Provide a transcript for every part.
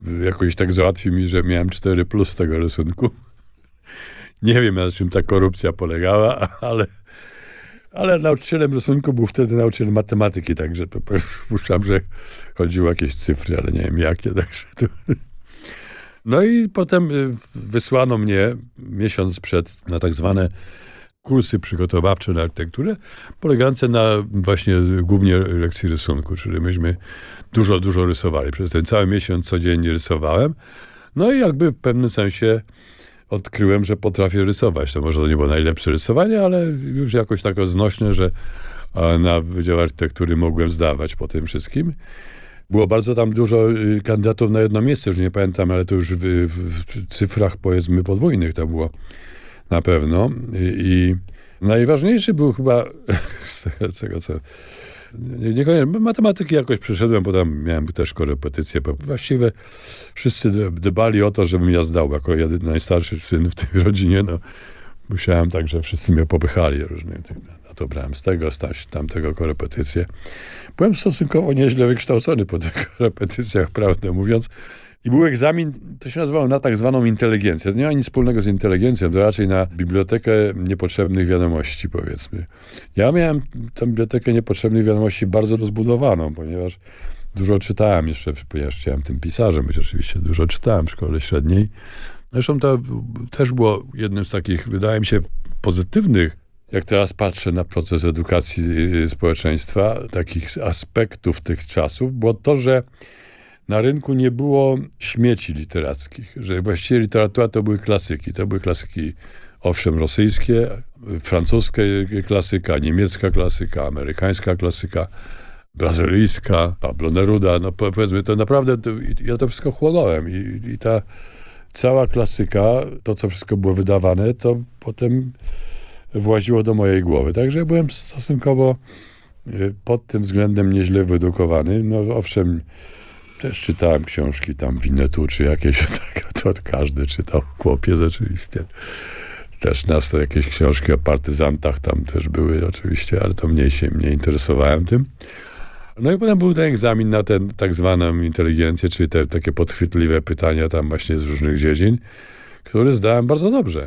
jakoś tak załatwił mi, że miałem 4+ z tego rysunku. Nie wiem, na czym ta korupcja polegała, ale nauczycielem rysunku był wtedy nauczyciel matematyki, także to przypuszczam, że chodziło o jakieś cyfry, ale nie wiem jakie. Także to... No i potem wysłano mnie miesiąc przed na tak zwane kursy przygotowawcze na architekturę, polegające na właśnie głównie lekcji rysunku, czyli myśmy dużo rysowali. Przez ten cały miesiąc codziennie rysowałem. No i jakby w pewnym sensie odkryłem, że potrafię rysować. To może to nie było najlepsze rysowanie, ale już jakoś tak znośne, że na Wydział Architektury mogłem zdawać po tym wszystkim. Było bardzo tam dużo kandydatów na jedno miejsce, już nie pamiętam, ale to już w cyfrach powiedzmy podwójnych to było na pewno. I najważniejszy był chyba z tego co... Niekoniecznie. Matematyki jakoś przeszedłem, bo tam miałem też korepetycje. Właściwie wszyscy dbali o to, żebym ja zdał. Jako najstarszy syn w tej rodzinie, no musiałem tak, że wszyscy mnie popychali różnymi. A to brałem z tego, tamtego korepetycje. Byłem stosunkowo nieźle wykształcony po tych korepetycjach, prawdę mówiąc. I był egzamin, to się nazywało na tak zwaną inteligencję. To nie ma nic wspólnego z inteligencją, to raczej na bibliotekę niepotrzebnych wiadomości, powiedzmy. Ja miałem tę bibliotekę niepotrzebnych wiadomości bardzo rozbudowaną, ponieważ dużo czytałem jeszcze, ponieważ chciałem tym pisarzem być, oczywiście dużo czytałem w szkole średniej. Zresztą to też było jednym z takich, wydaje mi się, pozytywnych, jak teraz patrzę na proces edukacji społeczeństwa, takich aspektów tych czasów, było to, że na rynku nie było śmieci literackich, że właściwie literatura to były klasyki. To były klasyki, owszem, rosyjskie, francuska klasyka, niemiecka klasyka, amerykańska klasyka, brazylijska, Pablo Neruda. No powiedzmy, to naprawdę, ja to wszystko chłonąłem i ta cała klasyka, to co wszystko było wydawane, to potem właziło do mojej głowy. Także byłem stosunkowo pod tym względem nieźle wyedukowany. No owszem, też czytałem książki tam Winnetu czy jakieś, to każdy czytał, chłopiec oczywiście. Też nas to jakieś książki o partyzantach tam też były oczywiście, ale to mniej interesowałem tym. No i potem był ten egzamin na tę tak zwaną inteligencję, czyli te takie podchwytliwe pytania tam właśnie z różnych dziedzin, które zdałem bardzo dobrze.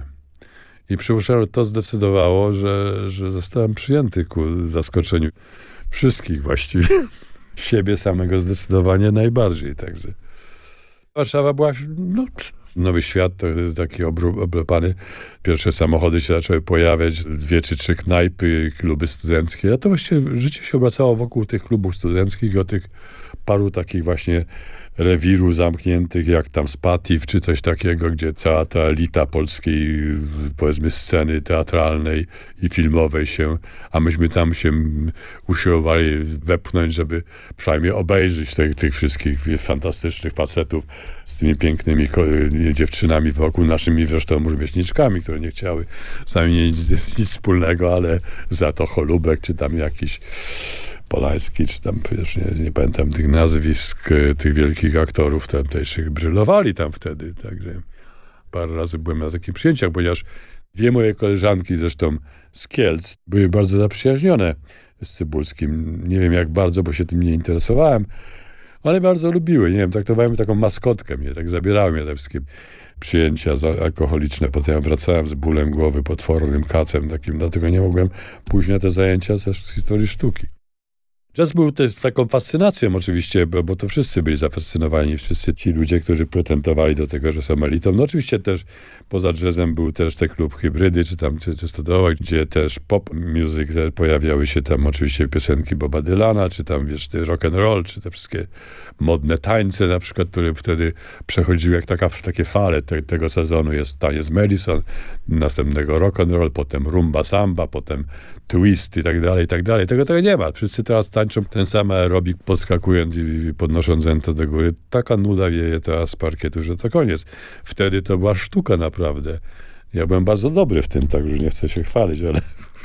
I przypuszczam, że to zdecydowało, że zostałem przyjęty ku zaskoczeniu wszystkich właściwie. Siebie samego zdecydowanie najbardziej, także. Warszawa była, no, nowy świat, taki oblepany. Pierwsze samochody się zaczęły pojawiać, 2 czy 3 knajpy, kluby studenckie. A to właściwie życie się obracało wokół tych klubów studenckich, o tych paru takich właśnie rewirów zamkniętych, jak tam Spatif, czy coś takiego, gdzie cała ta elita polskiej, powiedzmy, sceny teatralnej i filmowej się, a myśmy tam się usiłowali wepchnąć, żeby przynajmniej obejrzeć tych wszystkich fantastycznych facetów z tymi pięknymi dziewczynami wokół, naszymi zresztą rówieśniczkami, które nie chciały z nami nic wspólnego, ale za to Cholubek, czy tam jakiś Polański, czy tam, przecież nie pamiętam tych nazwisk, tych wielkich aktorów tamtejszych, brylowali tam wtedy, także parę razy byłem na takich przyjęciach, ponieważ 2 moje koleżanki, zresztą z Kielc, były bardzo zaprzyjaźnione z Cybulskim. Nie wiem jak bardzo, bo się tym nie interesowałem, ale bardzo lubiły, nie wiem, traktowałem taką maskotkę mnie, tak zabierały mnie te wszystkie przyjęcia alkoholiczne. Potem wracałem z bólem głowy, potwornym kacem takim, dlatego nie mogłem pójść na te zajęcia z historii sztuki. Jazz był też taką fascynacją oczywiście, bo to wszyscy byli zafascynowani, wszyscy ci ludzie, którzy pretendowali do tego, że są elitą. No oczywiście też poza jazzem był też ten klub Hybrydy, czy tam czy Stodoła, gdzie też pop music, pojawiały się tam oczywiście piosenki Boba Dylana, czy tam wiesz, rock and roll, czy te wszystkie modne tańce na przykład, które wtedy przechodziły jak takie fale tego sezonu. Jest taniec Madison, następnego rock and roll, potem rumba samba, potem twist i tak dalej, i tak dalej. Tego nie ma. Wszyscy teraz tańczą ten sam aerobik, podskakując i podnosząc ręce do góry. Taka nuda wieje teraz z parkietu, że to koniec. Wtedy to była sztuka naprawdę. Ja byłem bardzo dobry w tym, tak już nie chcę się chwalić, ale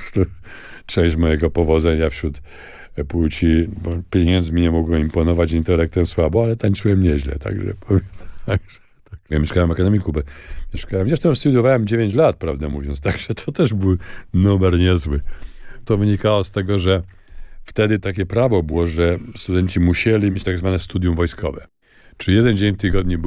część mojego powodzenia wśród płci, bo pieniędzmi nie mogłem imponować, intelektem słabo, ale tańczyłem nieźle, także powiem. Ja mieszkałem w Akademiku, zresztą studiowałem 9 lat, prawdę mówiąc, także to też był numer niezły. To wynikało z tego, że wtedy takie prawo było, że studenci musieli mieć tak zwane studium wojskowe. Czy jeden dzień w tygodniu był